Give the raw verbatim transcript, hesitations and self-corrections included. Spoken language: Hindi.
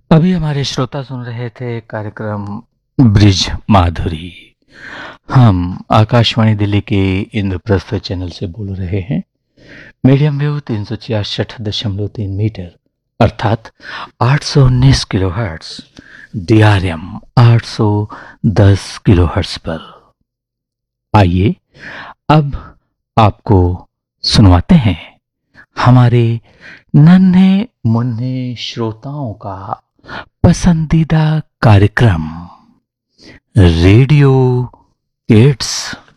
अभी हमारे श्रोता सुन रहे थे कार्यक्रम ब्रिज माधुरी। हम आकाशवाणी दिल्ली के इंद्रप्रस्थ चैनल से बोल रहे हैं। मीडियम वेव तीन सौ छियासठ दशमलव तीन मीटर अर्थात आठ सौ उन्नीस kilo hertz, D R M आठ सौ दस किलो हर्ट्स पर। आइए अब आपको सुनवाते हैं हमारे नन्हे मुन्ने श्रोताओं का पसंदीदा कार्यक्रम रेडियो किड्स।